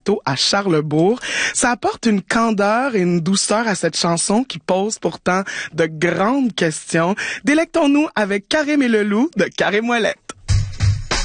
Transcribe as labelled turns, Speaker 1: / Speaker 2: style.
Speaker 1: à Charlesbourg. Ça apporte une candeur et une douceur à cette chanson qui pose pourtant de grandes questions. Délectons-nous avec Karim et le loup de Karim Ouellet.